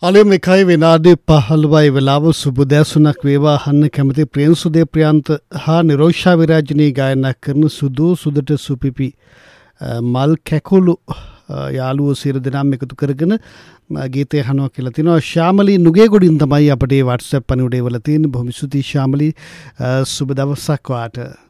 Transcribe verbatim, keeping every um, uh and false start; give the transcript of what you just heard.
අලුයම එකයි විනාඩි පහළොවයි වෙලාව සුබදෑසුනක් වේවා අහන්න කැමති ප්‍රේම්සුදේ ප්‍රියන්ත හා නිරෝෂා විරාජිනී ගායනා කරන සුදු සුදට සුපිපි මල් කැකුළු යාළුවෝ සියලු දෙනාම එකතු කරගෙන ගීතය අහනවා කියලා තිනවා. ශාමලී නුගේගොඩින් තමයි අපේ WhatsApp පණිවිඩය වල තියෙන. බොහොම ස්තුතියි ශාමලී, සුබ දවසක් වාට.